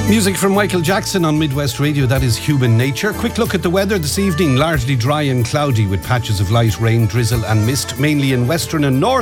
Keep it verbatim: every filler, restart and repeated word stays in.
Music from Michael Jackson on Midwest Radio, that is Human Nature. Quick look at the weather this evening, largely dry and cloudy with patches of light rain, drizzle and mist, mainly in western and north.